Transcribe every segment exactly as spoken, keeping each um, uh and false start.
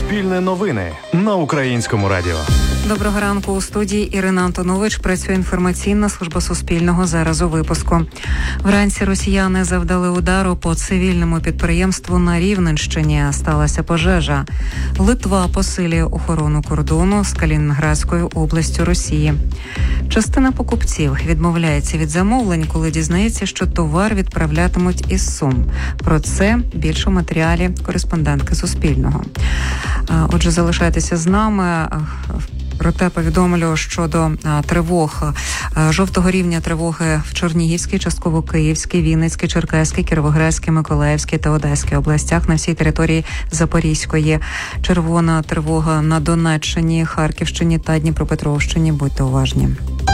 Суспільне новини на Українському радіо. Доброго ранку. У студії Ірина Антонович. Працює інформаційна служба Суспільного. Зараз у випуску. Вранці росіяни завдали удару по цивільному підприємству на Рівненщині. Сталася пожежа. Литва посилює охорону кордону з Калінінградською областю Росії. Частина покупців відмовляється від замовлень, коли дізнається, що товар відправлятимуть із Сум. Про це більше у матеріалі кореспондентки Суспільного. Отже, залишайтеся з нами. Проте повідомлю щодо а, тривог. А, жовтого рівня тривоги в Чернігівській, частково Київській, Вінницькій, Черкаській, Кіровоградській, Миколаївській та Одеській областях, на всій території Запорізької. Червона тривога на Донеччині, Харківщині та Дніпропетровщині. Будьте уважні.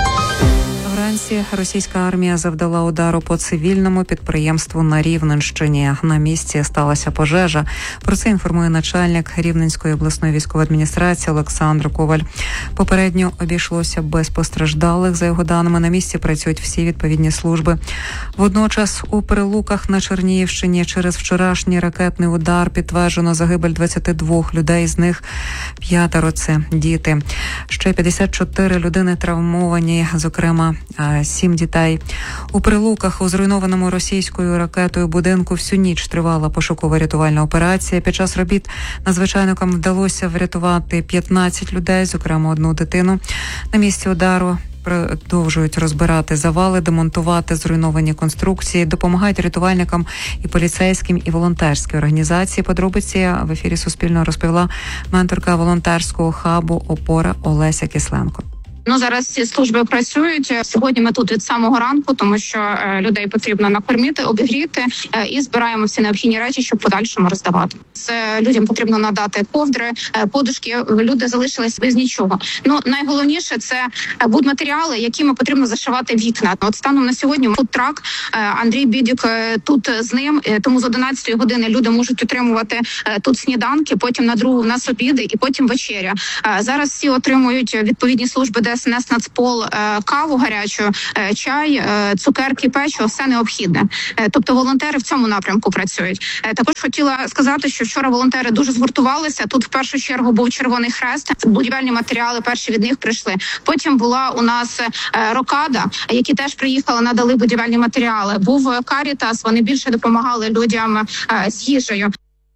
Вранці російська армія завдала удару по цивільному підприємству на Рівненщині. На місці сталася пожежа. Про це інформує начальник Рівненської обласної військової адміністрації Олександр Коваль. Попередньо обійшлося без постраждалих. За його даними, на місці працюють всі відповідні служби. Водночас у Прилуках на Чернігівщині через вчорашній ракетний удар підтверджено загибель двадцяти двох людей, з них п'ятеро – це діти. Ще п'ятдесят чотири людини травмовані, зокрема сім дітей. У Прилуках у зруйнованому російською ракетою будинку всю ніч тривала пошукова рятувальна операція. Під час робіт надзвичайникам вдалося врятувати п'ятнадцять людей, зокрема одну дитину. На місці удару продовжують розбирати завали, демонтувати зруйновані конструкції, допомагають рятувальникам і поліцейським, і волонтерські організації. Подробиці в ефірі Суспільного розповіла менторка волонтерського хабу «Опора» Олеся Кисленко. Ну, зараз ці служби працюють. Сьогодні ми тут від самого ранку, тому що е, людей потрібно накормити, обігріти е, і збираємо всі необхідні речі, щоб в подальшому роздавати. Це людям потрібно надати ковдри, е, подушки. Люди залишились без нічого. Ну, найголовніше – це будматеріали, якими потрібно зашивати вікна. От станом на сьогодні фудтрак е, Андрій Бідюк е, тут з ним, е, тому з одинадцятої години люди можуть отримувати е, тут сніданки, потім на другу в нас обіди і потім вечеря. Е, зараз всі отримують відповідні служби, де ес ен ес Нацпол, каву гарячу, чай, цукерки, печиво, все необхідне. Тобто волонтери в цьому напрямку працюють. Також хотіла сказати, що вчора волонтери дуже згуртувалися. Тут в першу чергу був Червоний Хрест, будівельні матеріали перші від них прийшли. Потім була у нас Рокада, які теж приїхали, надали будівельні матеріали. Був Карітас, вони більше допомагали людям з їжею.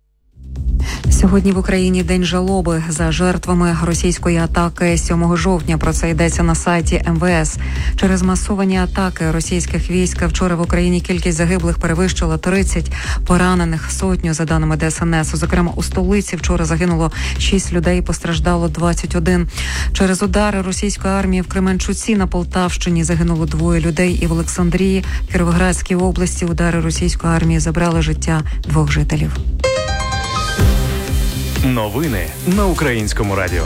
Сьогодні в Україні день жалоби за жертвами російської атаки сьомого жовтня. Про це йдеться на сайті ем ве ес. Через масовані атаки російських військ вчора в Україні кількість загиблих перевищила тридцять, поранених сотню, за даними де ес ен ес. Зокрема, у столиці вчора загинуло шість людей, постраждало двадцять один. Через удари російської армії в Кременчуці на Полтавщині загинуло двоє людей, і в Олександрії, Кіровоградській області, удари російської армії забрали життя двох жителів. Новини на Українському радіо.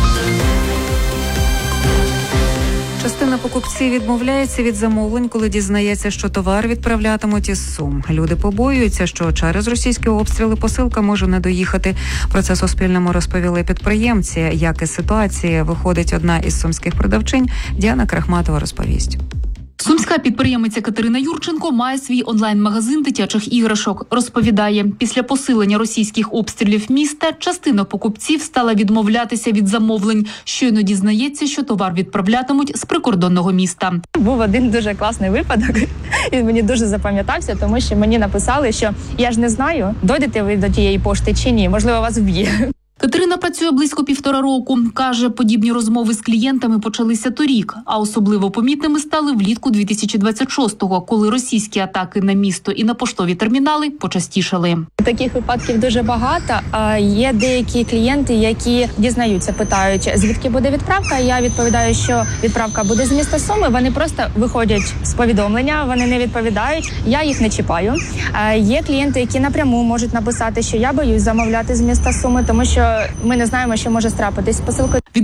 Частина покупців відмовляється від замовлень, коли дізнається, що товар відправлятимуть із Сум. Люди побоюються, що через російські обстріли посилка може не доїхати. Про це Суспільному розповіли підприємці. Як із ситуації виходить одна із сумських продавчинь, Діана Крахматова розповість. Сумська підприємиця Катерина Юрченко має свій онлайн-магазин дитячих іграшок. Розповідає, після посилення російських обстрілів міста частина покупців стала відмовлятися від замовлень. Щойно дізнається, що товар відправлятимуть з прикордонного міста. Був один дуже класний випадок, він мені дуже запам'ятався, тому що мені написали, що я ж не знаю, дойдете ви до тієї пошти чи ні, можливо, вас вб'є. Катерина працює близько півтора року. Каже, подібні розмови з клієнтами почалися торік, а особливо помітними стали влітку дві тисячі двадцять шостого, коли російські атаки на місто і на поштові термінали почастішали. Таких випадків дуже багато. Є деякі клієнти, які дізнаються, питають, звідки буде відправка. Я відповідаю, що відправка буде з міста Суми. Вони просто виходять з повідомлення, вони не відповідають. Я їх не чіпаю. Є клієнти, які напряму можуть написати, що я боюсь замовляти з міста Суми, тому що ми не знаємо, що може трапитись з посилкою. Від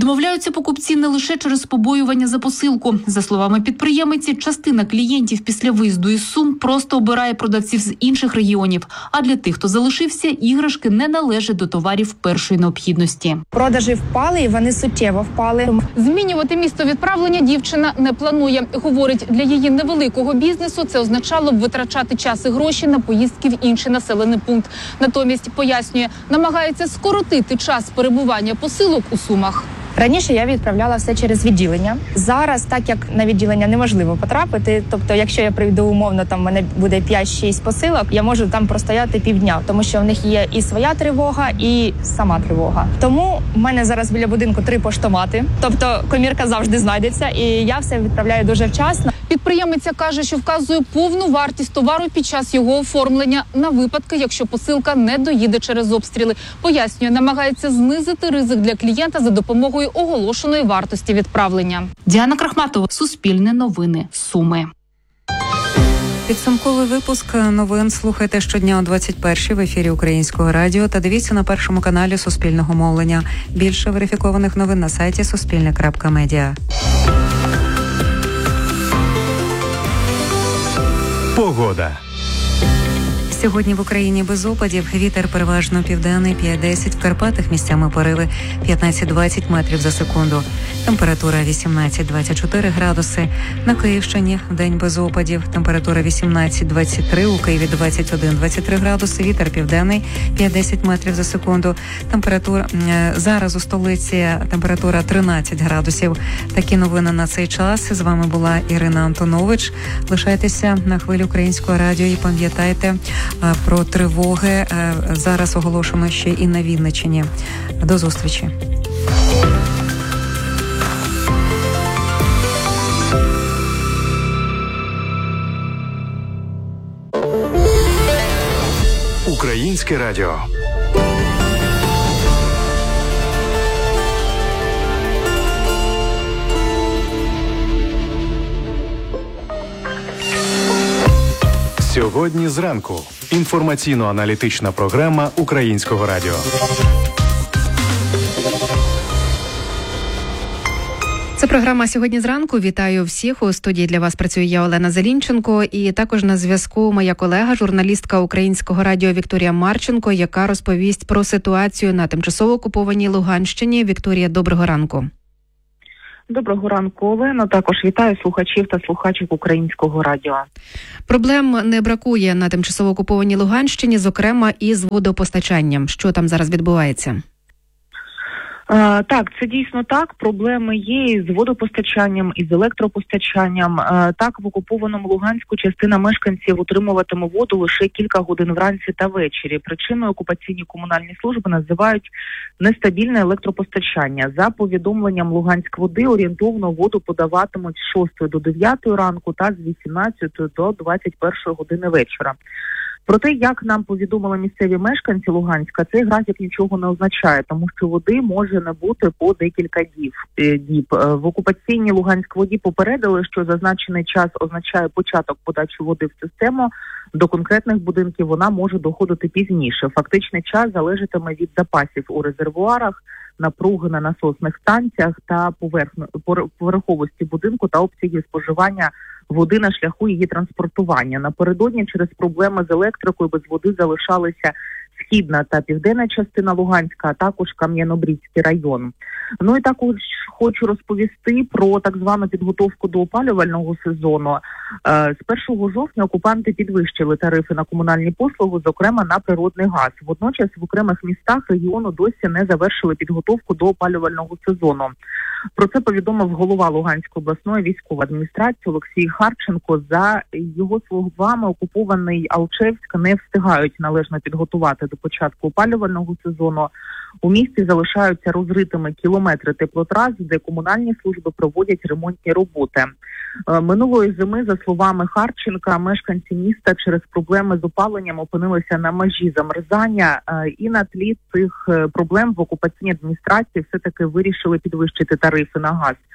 Відмовляються покупці не лише через побоювання за посилку. За словами підприємиці, частина клієнтів після виїзду із Сум просто обирає продавців з інших регіонів. А для тих, хто залишився, іграшки не належать до товарів першої необхідності. Продажі впали, і вони суттєво впали. Змінювати місто відправлення дівчина не планує. Говорить, для її невеликого бізнесу це означало б витрачати час і гроші на поїздки в інший населений пункт. Натомість, пояснює, намагається скоротити час перебування посилок у Сумах. Раніше я відправляла все через відділення. Зараз, так як на відділення неможливо потрапити, тобто якщо я прийду умовно, там в мене буде п'ять-шість посилок, я можу там простояти півдня, тому що в них є і своя тривога, і сама тривога. Тому в мене зараз біля будинку три поштомати, тобто комірка завжди знайдеться, і я все відправляю дуже вчасно. Підприємиця каже, що вказує повну вартість товару під час його оформлення на випадки, якщо посилка не доїде через обстріли. Пояснює, намагається знизити ризик для клієнта за допомогою оголошеної вартості відправлення. Діана Крахматова, Суспільне новини, Суми. Підсумковий випуск новин слухайте щодня о двадцять першій в ефірі Українського радіо та дивіться на першому каналі Суспільного мовлення. Більше верифікованих новин на сайті суспільне крапка медіа. Погода. Сьогодні в Україні без опадів. Вітер переважно південний п'ять-десять, в Карпатах місцями пориви п'ятнадцять-двадцять метрів за секунду. Температура вісімнадцять-двадцять чотири градуси. На Київщині вдень без опадів. Температура вісімнадцять-двадцять три, у Києві двадцять один-двадцять три градуси. Вітер південний п'ять-десять метрів за секунду. Температура зараз у столиці температура тринадцять градусів. Такі новини на цей час. З вами була Ірина Антонович. Лишайтеся на хвилі Українського радіо і пам'ятайте про тривоги. Зараз оголошено ще і на Вінниччині. До зустрічі. Українське радіо. Сьогодні зранку. Інформаційно-аналітична програма Українського радіо. Це програма «Сьогодні зранку». Вітаю всіх. У студії для вас працює я, Олена Залінченко. І також на зв'язку моя колега, журналістка Українського радіо Вікторія Марченко, яка розповість про ситуацію на тимчасово окупованій Луганщині. Вікторія, доброго ранку. Доброго ранку, Олено. Також вітаю слухачів та слухачок Українського радіо. Проблем не бракує на тимчасово окупованій Луганщині, зокрема і з водопостачанням. Що там зараз відбувається? Е, так, це дійсно так. Проблеми є і з водопостачанням, і з електропостачанням. Е, так, в окупованому Луганську частина мешканців отримуватиме воду лише кілька годин вранці та ввечері. Причиною окупаційні комунальні служби називають нестабільне електропостачання. За повідомленням Луганськводи, орієнтовно воду подаватимуть з шостої до дев'ятої ранку та з вісімнадцятої до двадцять першої години вечора. Проте, як нам повідомили місцеві мешканці Луганська, цей графік нічого не означає, тому що води може не бути по декілька діб. діб. В окупаційній Луганськводі попередили, що зазначений час означає початок подачі води в систему. До конкретних будинків вона може доходити пізніше. Фактичний час залежатиме від запасів у резервуарах, напруги на насосних станціях та поверховості будинку та обсягів споживання води на шляху її транспортування. Напередодні через проблеми з електрикою без води залишалися східна та південна частина Луганська, а також Кам'янобрідський район. Ну і також хочу розповісти про так звану підготовку до опалювального сезону. З першого жовтня окупанти підвищили тарифи на комунальні послуги, зокрема на природний газ. Водночас в окремих містах регіону досі не завершили підготовку до опалювального сезону. Про це повідомив голова Луганської обласної військової адміністрації Олексій Харченко. За його словами, окупований Алчевськ не встигають належно підготувати до початку опалювального сезону. У місті залишаються розритими кілометри теплотрас, де комунальні служби проводять ремонтні роботи. Минулої зими, за словами Харченка, мешканці міста через проблеми з опаленням опинилися на межі замерзання, і на тлі цих проблем в окупаційній адміністрації все-таки вирішили підвищити тарифи на газ.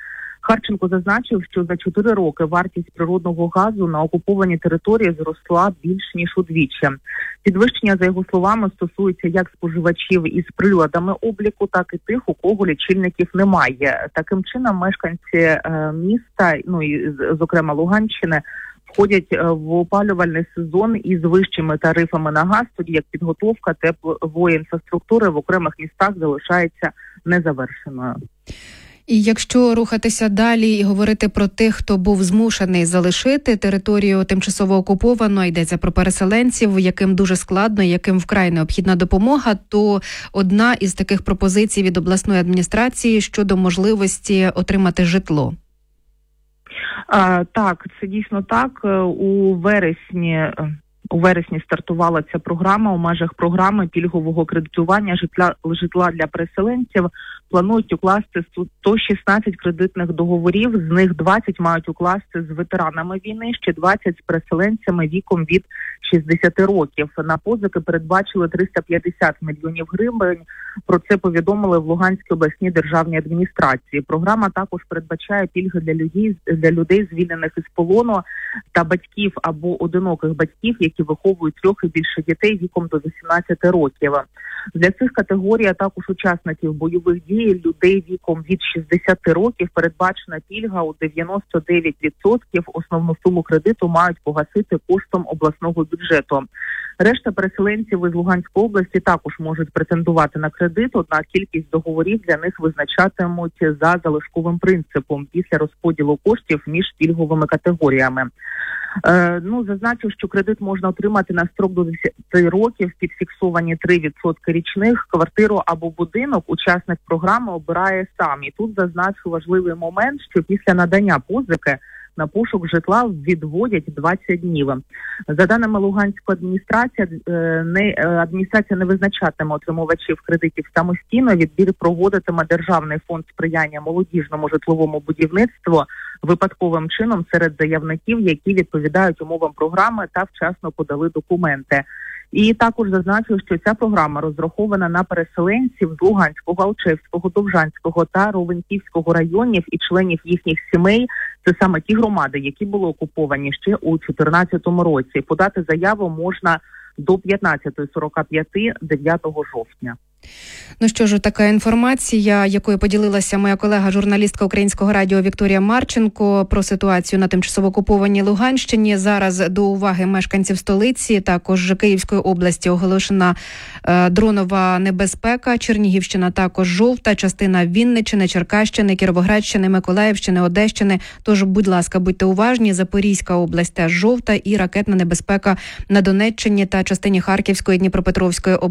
Харченко зазначив, що за чотири роки вартість природного газу на окупованій території зросла більш ніж удвічі. Підвищення, за його словами, стосується як споживачів із приладами обліку, так і тих, у кого лічильників немає. Таким чином, мешканці е, міста, ну і зокрема Луганщини, входять в опалювальний сезон із вищими тарифами на газ, тоді як підготовка теплової інфраструктури в окремих містах залишається незавершеною. І якщо рухатися далі і говорити про тих, хто був змушений залишити територію тимчасово окуповану, йдеться про переселенців, яким дуже складно, яким вкрай необхідна допомога, то одна із таких пропозицій від обласної адміністрації щодо можливості отримати житло. А, так, це дійсно так. У вересні у вересні стартувала ця програма. У межах програми пільгового кредитування житла житла для переселенців планують укласти сто шістнадцять кредитних договорів, з них двадцять мають укласти з ветеранами війни, ще двадцять з переселенцями віком від шістдесят років. На позики передбачили триста п'ятдесят мільйонів гривень. Про це повідомили в Луганській обласній державній адміністрації. Програма також передбачає пільги для людей, для людей звільнених із полону та батьків або одиноких батьків, які виховують трьох і більше дітей віком до вісімнадцяти років. Для цих категорій, а також учасників бойових дій, людей віком від шістдесят років передбачена пільга у дев'яносто дев'ять відсотків. Основну суму кредиту мають погасити коштом обласного бюджету. Решта переселенців із Луганської області також можуть претендувати на кредит, однак кількість договорів для них визначатимуть за залишковим принципом після розподілу коштів між пільговими категоріями. Е, ну, зазначу, що кредит можна отримати на строк до десяти років під фіксовані три відсотки річних. Квартиру або будинок учасник програми обирає сам. І тут зазначу важливий момент, що після надання позики на пошук житла відводять двадцять днів. За даними Луганської адміністрації, не адміністрація не визначатиме отримувачів кредитів самостійно. Відбір проводитиме Державний фонд сприяння молодіжному житловому будівництву випадковим чином серед заявників, які відповідають умовам програми та вчасно подали документи. І також зазначу, що ця програма розрахована на переселенців з Луганського, Алчевського, Довжанського та Ровенківського районів і членів їхніх сімей. Це саме ті громади, які були окуповані ще у дві тисячі чотирнадцятому році. Подати заяву можна до п'ятнадцятої сорок п'ять дев'ятого жовтня. Ну що ж, така інформація, якою поділилася моя колега, журналістка Українського радіо Вікторія Марченко про ситуацію на тимчасово окупованій Луганщині. Зараз до уваги мешканців столиці, також Київської області оголошена е, дронова небезпека, Чернігівщина також жовта, частина Вінниччини, Черкащини, Кіровоградщини, Миколаївщини, Одещини. Тож, будь ласка, будьте уважні, Запорізька область теж жовта і ракетна небезпека на Донеччині та частині Харківської, Дніпропетровської області.